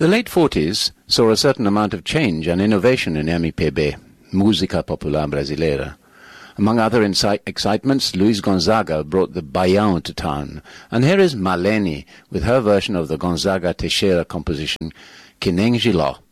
The late 40s saw a certain amount of change and innovation in MPB, Música Popular Brasileira. Among other excitements, Luis Gonzaga brought the Baião to town, and here is Marlene with her version of the Gonzaga Teixeira composition, Que Nem Giló.